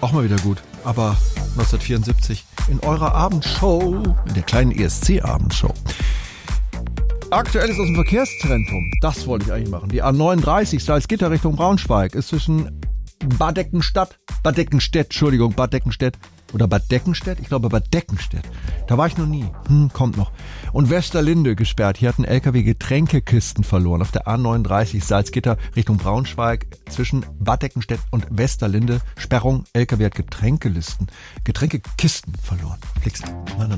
Auch mal wieder gut. Aber 1974 in eurer Abendshow, in der kleinen ESC-Abendshow. Aktuelles aus dem Verkehrszentrum. Das wollte ich eigentlich machen. Die A39 Salzgitter Richtung Braunschweig ist zwischen Bad Deckenstedt, oder Bad Deckenstedt? Ich glaube Bad Deckenstedt. Da war ich noch nie. Kommt noch. Und Westerlinde gesperrt. Hier hat ein LKW Getränkekisten verloren. Auf der A39 Salzgitter Richtung Braunschweig zwischen Bad Deckenstedt und Westerlinde. Sperrung. LKW hat Getränkekisten verloren. Klickst.